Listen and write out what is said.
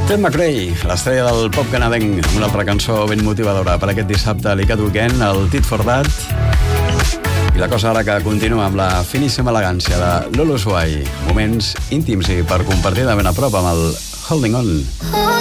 Ted McRae, l'estrella del pop canadenc, amb una altra cançó ben motivadora per aquest dissabte a l'Icat Weekend, el Tit for That. I la cosa ara que continua amb la finíssima elegància de Lolo Suai. Moments íntims i per compartir de ben a prop amb el Holding On.